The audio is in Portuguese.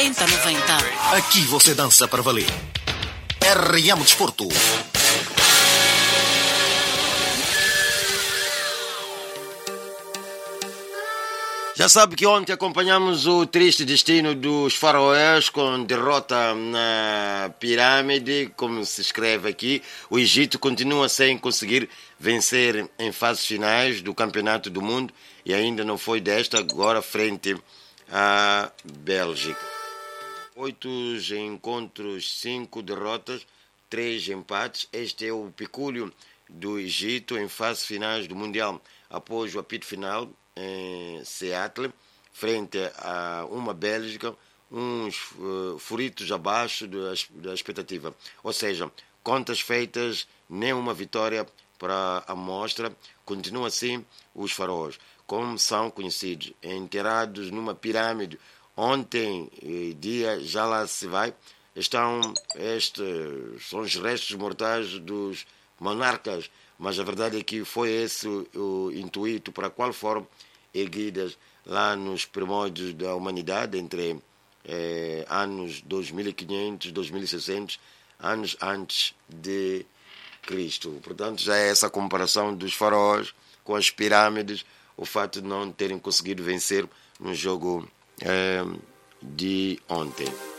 4090. Aqui você dança para valer. RM Desporto. Já sabe que ontem acompanhamos o triste destino dos faraós com derrota na pirâmide, como se escreve aqui. O Egito continua sem conseguir vencer em fases finais do Campeonato do Mundo e ainda não foi desta, agora frente à Bélgica. 8 encontros, 5 derrotas, 3 empates. Este é o pecúlio do Egito em fases finais do Mundial após o apito final em Seattle, frente a uma Bélgica, uns furitos abaixo da expectativa. Ou seja, contas feitas, nenhuma vitória para a mostra. Continua assim os faraós, como são conhecidos, enterrados numa pirâmide. Ontem, dia, já lá se vai, são os restos mortais dos monarcas, mas a verdade é que foi esse o intuito para qual foram erguidas lá nos primórdios da humanidade, entre anos 2500, 2600, anos antes de Cristo. Portanto, já é essa comparação dos faraós com as pirâmides, o fato de não terem conseguido vencer no jogo de ontem.